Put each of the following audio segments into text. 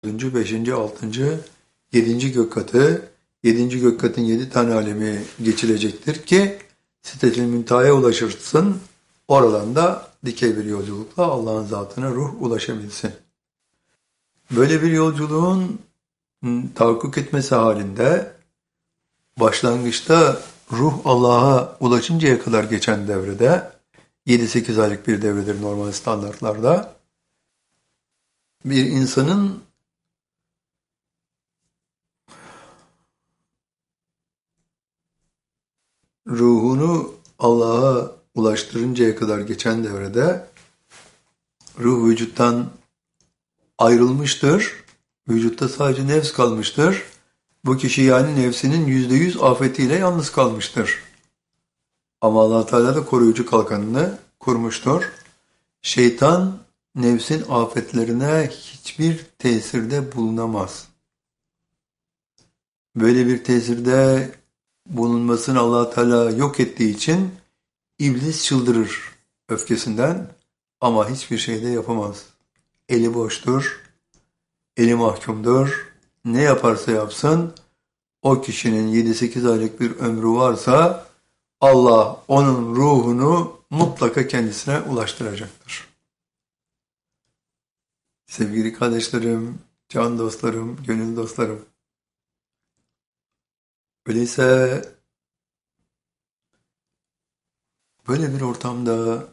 dördüncü, beşinci, altıncı, yedinci gök katı, yedinci gök katın 7 tane alemi geçilecektir ki Sidretil Münteha'ya ulaşırsın. Oradan da dikey bir yolculukla Allah'ın zatına ruh ulaşabilsin. Böyle bir yolculuğun tahakkuk etmesi halinde başlangıçta ruh Allah'a ulaşıncaya kadar geçen devrede 7-8 aylık bir devredir normal standartlarda. Bir insanın ruhunu Allah'a ulaştırıncaya kadar geçen devrede ruh vücuttan ayrılmıştır. Vücutta sadece nefs kalmıştır. Bu kişi yani nefsinin %100 afetiyle yalnız kalmıştır. Ama Allah Teala da koruyucu kalkanını kurmuştur. Şeytan nefsin afetlerine hiçbir tesirde bulunamaz. Böyle bir tesirde bulunmasını Allah Teala yok ettiği için iblis çıldırır öfkesinden ama hiçbir şey de yapamaz. Eli boştur, eli mahkumdur. Ne yaparsa yapsın o kişinin 7-8 aylık bir ömrü varsa Allah onun ruhunu mutlaka kendisine ulaştıracaktır. Sevgili kardeşlerim, can dostlarım, gönül dostlarım. Öyleyse böyle bir ortamda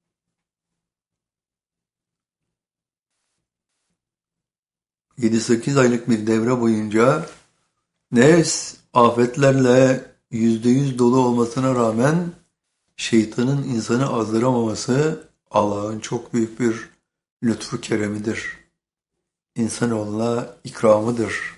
yedi sekiz aylık bir devre boyunca nefs afetlerle %100 dolu olmasına rağmen şeytanın insanı azdıramaması Allah'ın çok büyük bir lütfu keremidir. İnsanoğluna ikramıdır.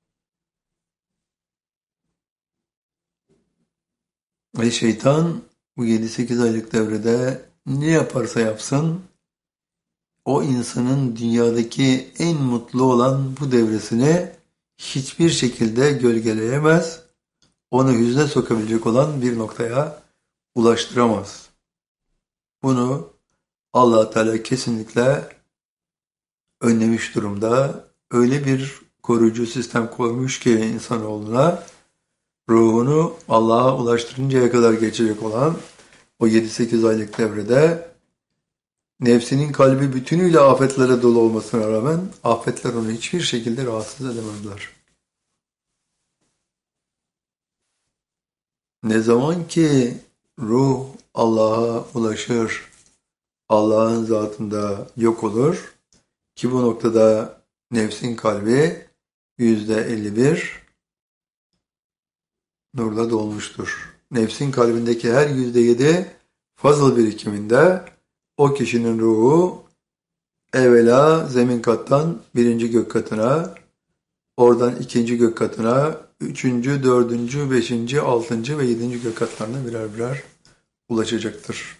Ve şeytan bu 7-8 aylık devrede ne yaparsa yapsın o insanın dünyadaki en mutlu olan bu devresini hiçbir şekilde gölgeleyemez, onu hüzne sokabilecek olan bir noktaya ulaştıramaz. Bunu Allah Teala kesinlikle önlemiş durumda. Öyle bir koruyucu sistem koymuş ki insanoğluna ruhunu Allah'a ulaştırıncaya kadar geçecek olan o 7-8 aylık devrede nefsinin kalbi bütünüyle afetlere dolu olmasına rağmen afetler onu hiçbir şekilde rahatsız edemezler. Ne zaman ki ruh Allah'a ulaşır, Allah'ın zatında yok olur ki bu noktada nefsin kalbi %51 nurla dolmuştur. Nefsin kalbindeki her %7 fazıl birikiminde o kişinin ruhu evvela zemin kattan birinci gök katına, oradan ikinci gök katına, üçüncü, dördüncü, beşinci, altıncı ve yedinci gök katlarına birer birer ulaşacaktır.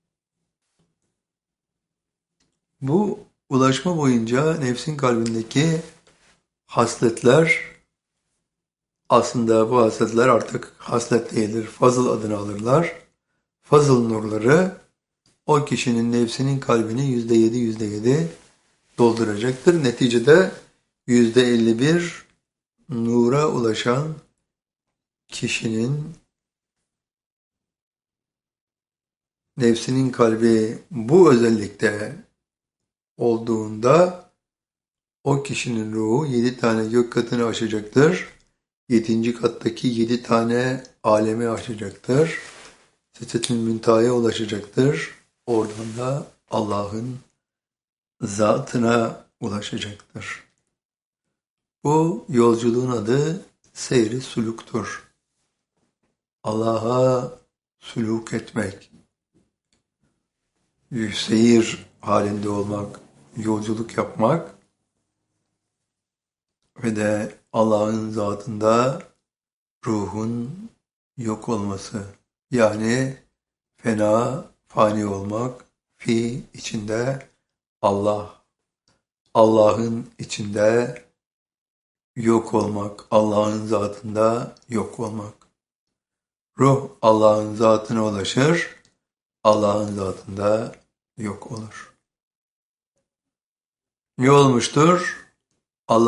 Bu ulaşma boyunca nefsin kalbindeki hasletler, aslında bu hasletler artık haslet değildir, fazıl adını alırlar. Fazıl nurları o kişinin nefsinin kalbini %7 dolduracaktır. Neticede %51 nura ulaşan kişinin nefsinin kalbi bu özellikte olduğunda o kişinin ruhu 7 tane gök katını aşacaktır. 7. kattaki 7 tane alemi aşacaktır. Sidretil Münteha'ya ulaşacaktır. Oradan da Allah'ın zatına ulaşacaktır. Bu yolculuğun adı seyri suluktur. Allah'a suluk etmek, seyir halinde olmak, yolculuk yapmak ve de Allah'ın zatında ruhun yok olması, yani fena, fani olmak, fi içinde Allah, Allah'ın içinde yok olmak, Allah'ın zatında yok olmak. Ruh Allah'ın zatına ulaşır, Allah'ın zatında yok olur. Ne olmuştur?